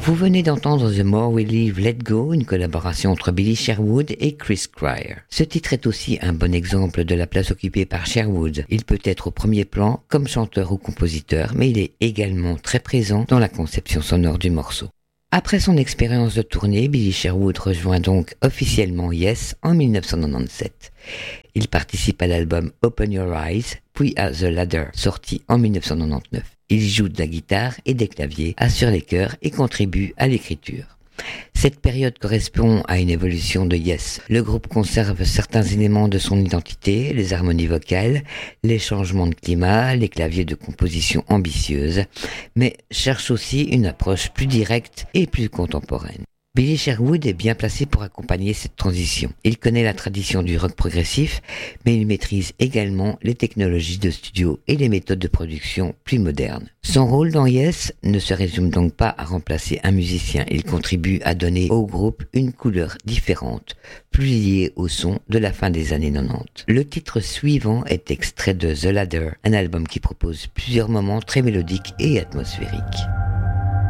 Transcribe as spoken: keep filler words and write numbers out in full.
Vous venez d'entendre The More We Live, Let Go, une collaboration entre Billy Sherwood et Chris Squire. Ce titre est aussi un bon exemple de la place occupée par Sherwood. Il peut être au premier plan comme chanteur ou compositeur, mais il est également très présent dans la conception sonore du morceau. Après son expérience de tournée, Billy Sherwood rejoint donc officiellement Yes en dix-neuf cent quatre-vingt-dix-sept. Il participe à l'album Open Your Eyes, puis à The Ladder, sorti en dix-neuf cent quatre-vingt-dix-neuf. Il joue de la guitare et des claviers, assure les chœurs et contribue à l'écriture. Cette période correspond à une évolution de Yes. Le groupe conserve certains éléments de son identité, les harmonies vocales, les changements de climat, les claviers de composition ambitieuses, mais cherche aussi une approche plus directe et plus contemporaine. Billy Sherwood est bien placé pour accompagner cette transition. Il connaît la tradition du rock progressif, mais il maîtrise également les technologies de studio et les méthodes de production plus modernes. Son rôle dans Yes ne se résume donc pas à remplacer un musicien. Il contribue à donner au groupe une couleur différente, plus liée au son de la fin des années quatre-vingt-dix. Le titre suivant est extrait de The Ladder, un album qui propose plusieurs moments très mélodiques et atmosphériques.